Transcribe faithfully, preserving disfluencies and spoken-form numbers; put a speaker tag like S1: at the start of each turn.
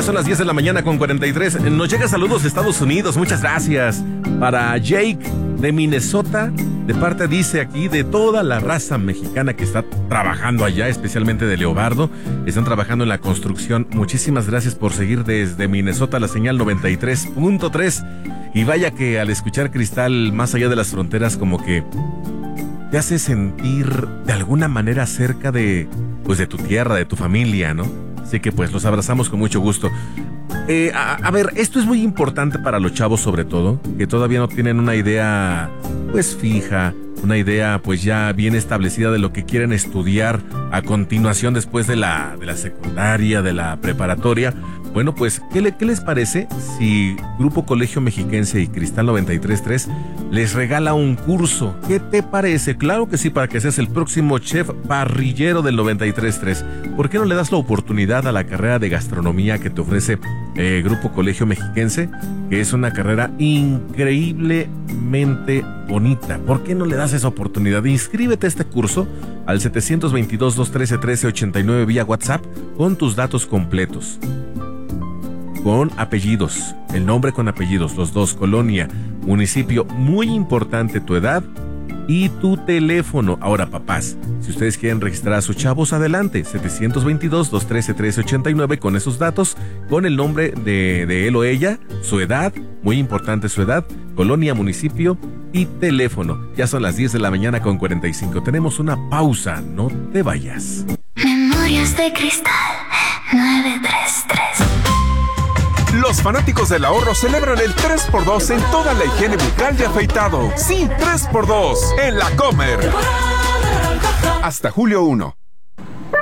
S1: son las diez de la mañana con cuarenta y tres. Nos llega saludos de Estados Unidos, muchas gracias. Para Jake de Minnesota, de parte dice aquí de toda la raza mexicana que está trabajando allá, especialmente de Leobardo, están trabajando en la construcción. Muchísimas gracias por seguir desde Minnesota la señal noventa y tres punto tres. Y vaya que al escuchar Cristal más allá de las fronteras, como que te hace sentir de alguna manera cerca de, pues, de tu tierra, de tu familia, ¿no? Así que pues los abrazamos con mucho gusto. Eh, a, a ver, esto es muy importante para los chavos, sobre todo, que todavía no tienen una idea pues fija, una idea pues ya bien establecida de lo que quieren estudiar a continuación después de la, de la secundaria, de la preparatoria. Bueno, pues, ¿qué, le, ¿qué les parece si Grupo Colegio Mexiquense y Cristal noventa y tres punto tres les regala un curso? ¿Qué te parece? Claro que sí, para que seas el próximo chef parrillero del noventa y tres punto tres. ¿Por qué no le das la oportunidad a la carrera de gastronomía que te ofrece eh, Grupo Colegio Mexiquense? Que es una carrera increíblemente bonita. ¿Por qué no le das esa oportunidad? Inscríbete a este curso al setecientos veintidós, doscientos trece, trece ochenta y nueve vía WhatsApp con tus datos completos. Con apellidos, el nombre con apellidos, los dos, colonia, municipio, muy importante tu edad y tu teléfono. Ahora, papás, si ustedes quieren registrar a sus chavos, adelante, setecientos veintidós, doscientos trece, trece ochenta y nueve con esos datos, con el nombre de, de él o ella, su edad, muy importante su edad, colonia, municipio y teléfono. Ya son las diez de la mañana con cuarenta y cinco. Tenemos una pausa, no te vayas.
S2: Memorias de Cristal novecientos treinta y tres.
S3: Los fanáticos del ahorro celebran el tres por dos en toda la higiene bucal y afeitado. Sí, tres por dos en La Comer. Hasta julio primero.